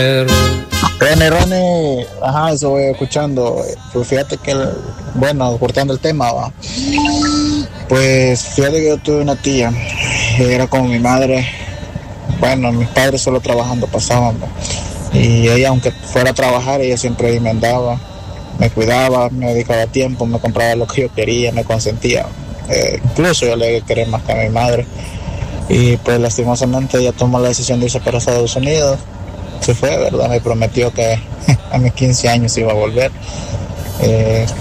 Ronnie, ajá, eso voy escuchando. Pues fíjate que, bueno, cortando el tema, va. Pues fíjate que yo tuve una tía, era como mi madre. Bueno, mis padres solo trabajando pasaban, ¿no? Y ella, aunque fuera a trabajar, ella siempre ahí me andaba, me cuidaba, me dedicaba tiempo, me compraba lo que yo quería, me consentía. Incluso yo le quería más que a mi madre. Y pues lastimosamente ella tomó la decisión de irse para Estados Unidos. Se fue, ¿verdad? Me prometió que a mis 15 años iba a volver.